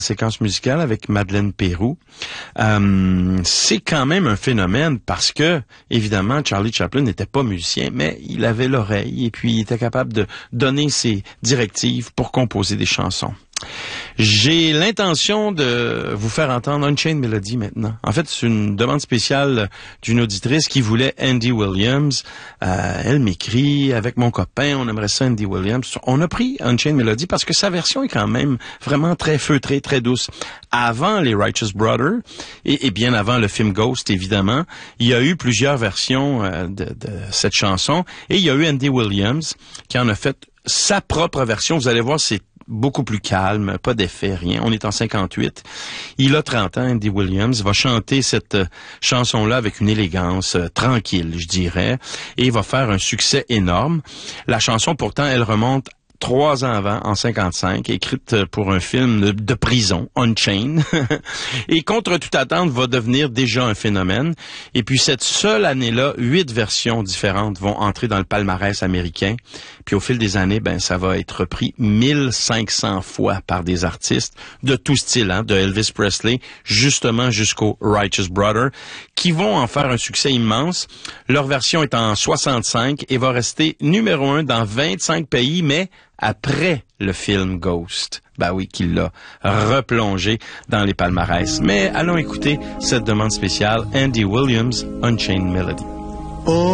séquence musicale avec Madeleine Peyroux. C'est quand même un phénomène parce que, évidemment, Charlie Chaplin n'était pas musicien, mais il avait l'oreille et puis il était capable de donner ses directives pour composer des chansons. J'ai l'intention de vous faire entendre Unchained Melody maintenant. En fait, c'est une demande spéciale d'une auditrice qui voulait Andy Williams. Elle m'écrit, avec mon copain, on aimerait ça Andy Williams. On a pris Unchained Melody parce que sa version est quand même vraiment très feutrée, très douce. Avant les Righteous Brothers, et bien avant le film Ghost, évidemment, il y a eu plusieurs versions de cette chanson. Et il y a eu Andy Williams qui en a fait sa propre version. Vous allez voir, c'est beaucoup plus calme, pas d'effet, rien. On est en 58. Il a 30 ans, Andy Williams. Il va chanter cette chanson-là avec une élégance tranquille, je dirais, et il va faire un succès énorme. La chanson, pourtant, elle remonte 3 ans avant, en 55, écrite pour un film de prison, Unchained, et contre toute attente va devenir déjà un phénomène. Et puis cette seule année-là, 8 versions différentes vont entrer dans le palmarès américain. Puis au fil des années, ça va être repris 1500 fois par des artistes de tout style, de Elvis Presley, justement jusqu'aux Righteous Brothers, qui vont en faire un succès immense. Leur version est en 65 et va rester numéro 1 dans 25 pays, mais après le film Ghost. Oui, qu'il l'a replongé dans les palmarès. Mais allons écouter cette demande spéciale, Andy Williams, Unchained Melody.